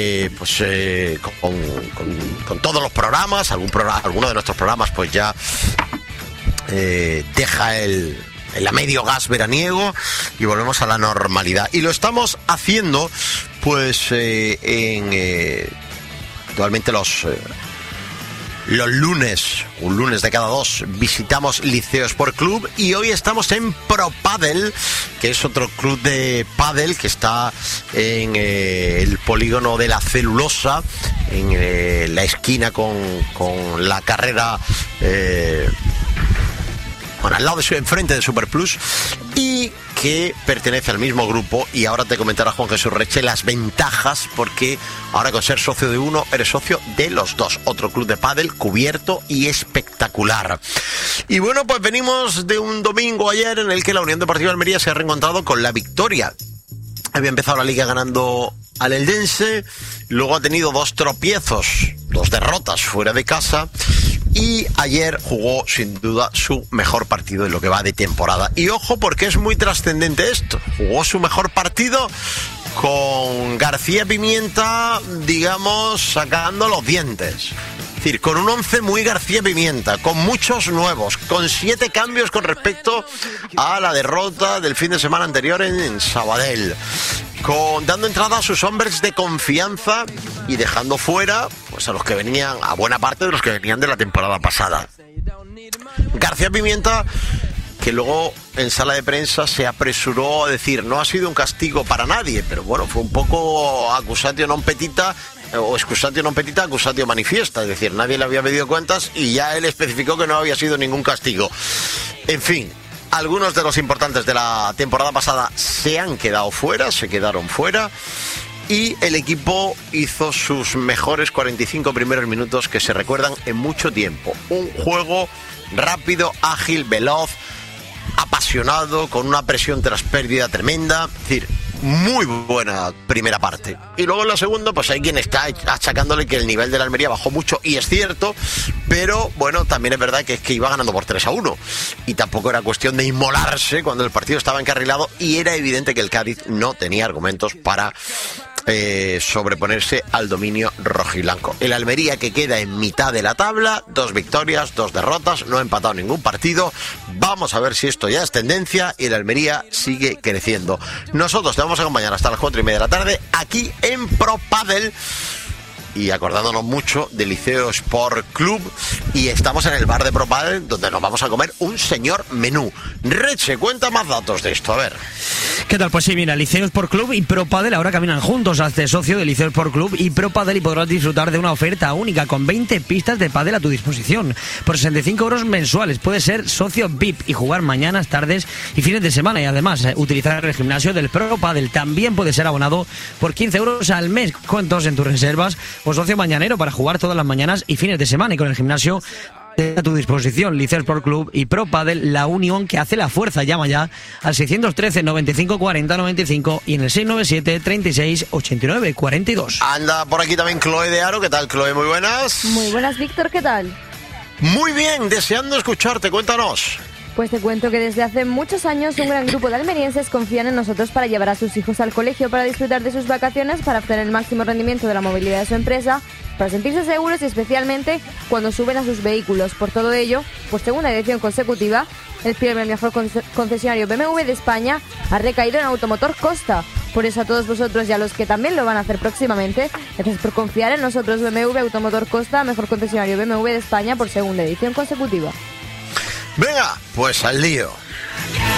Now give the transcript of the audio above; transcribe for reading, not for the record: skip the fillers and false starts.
con todos los programas. Alguno de nuestros programas pues ya deja el a medio gas veraniego y volvemos a la normalidad. Y lo estamos haciendo pues actualmente los lunes, un lunes de cada dos, visitamos Liceo Sport Club y hoy estamos en Pro Padel, que es otro club de pádel que está en el polígono de la Celulosa, en la esquina con la carrera, al lado enfrente de Super Plus, y que pertenece al mismo grupo. Y ahora te comentará Juan Jesús Reche las ventajas, porque ahora con ser socio de uno eres socio de los dos. Otro club de pádel cubierto y espectacular. Y bueno, pues venimos de un domingo ayer en el que la Unión Deportiva Almería se ha reencontrado con la victoria. Había empezado la liga ganando al Eldense, luego ha tenido dos tropiezos, dos derrotas fuera de casa, y ayer jugó sin duda su mejor partido en lo que va de temporada. Y ojo, porque es muy trascendente esto. Jugó su mejor partido con García Pimienta, digamos, sacando los dientes. Es decir, con un 11 muy García Pimienta, con muchos nuevos, con 7 cambios con respecto a la derrota del fin de semana anterior en Sabadell, dando entrada a sus hombres de confianza y dejando fuera pues a los que venían, a buena parte de los que venían de la temporada pasada. García Pimienta, que luego en sala de prensa se apresuró a decir: no ha sido un castigo para nadie, pero bueno, fue un poco accusatio non petita, o excusatio non petita, accusatio manifiesta, es decir, nadie le había pedido cuentas y ya él especificó que no había sido ningún castigo. En fin, algunos de los importantes de la temporada pasada se quedaron fuera, y el equipo hizo sus mejores 45 primeros minutos que se recuerdan en mucho tiempo. Un juego rápido, ágil, veloz, apasionado, con una presión tras pérdida tremenda. Es decir, muy buena primera parte. Y luego en la segunda pues hay quien está achacándole que el nivel de la Almería bajó mucho, y es cierto, pero bueno, también es verdad que iba ganando por 3-1 y tampoco era cuestión de inmolarse cuando el partido estaba encarrilado, y era evidente que el Cádiz no tenía argumentos para sobreponerse al dominio rojiblanco. El Almería, que queda en mitad de la tabla, 2 victorias, 2 derrotas, no ha empatado ningún partido. Vamos a ver si esto ya es tendencia y el Almería sigue creciendo. Nosotros te vamos a acompañar hasta las 4:30 de la tarde aquí en Pro Padel, y acordándonos mucho del Liceo Sport Club, y estamos en el bar de Pro Padel, donde nos vamos a comer un señor menú. Reche, cuenta más datos de esto, a ver. ¿Qué tal? Pues sí, mira, Liceo Sport Club y Pro Padel ahora caminan juntos. Hazte socio de Liceo Sport Club y Pro Padel y podrás disfrutar de una oferta única con 20 pistas de pádel a tu disposición. Por 65 euros mensuales puedes ser socio VIP y jugar mañanas, tardes y fines de semana, y además utilizar el gimnasio del Pro Padel. También puedes ser abonado por 15 euros al mes. Cuentos en tus reservas o socio mañanero para jugar todas las mañanas y fines de semana, y con el gimnasio a tu disposición. Liceo Sport Club y Pro Padel, la unión que hace la fuerza. Llama ya al 613 95 40 95 y en el 697 36 89 42. Anda por aquí también Chloe de Aro. ¿Qué tal, Chloe? Muy buenas. Muy buenas, Víctor, ¿qué tal? Muy bien, deseando escucharte, cuéntanos. Pues te cuento que desde hace muchos años un gran grupo de almerienses confían en nosotros para llevar a sus hijos al colegio, para disfrutar de sus vacaciones, para obtener el máximo rendimiento de la movilidad de su empresa, para sentirse seguros y especialmente cuando suben a sus vehículos. Por todo ello, por segunda edición consecutiva, el premio al mejor concesionario BMW de España ha recaído en Automotor Costa. Por eso a todos vosotros y a los que también lo van a hacer próximamente, gracias por confiar en nosotros. BMW Automotor Costa, mejor concesionario BMW de España por segunda edición consecutiva. Venga, pues al lío.